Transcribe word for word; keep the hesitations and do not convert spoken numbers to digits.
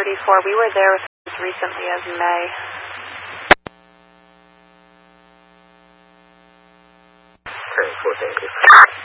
forty-four. We were there as recently as May. ten four, thank you.